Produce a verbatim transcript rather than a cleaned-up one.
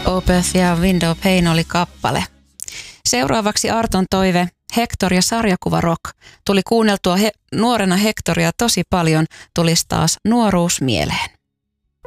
Opeth ja Window Pane oli kappale. Seuraavaksi Arton toive Hector ja sarjakuva rock. Tuli kuunneltua he- nuorena Hectoria tosi paljon, tulisi taas nuoruus mieleen.